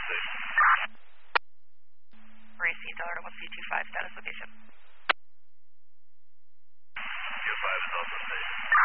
station. Received, alert 1C25, status location. Q5 is also station.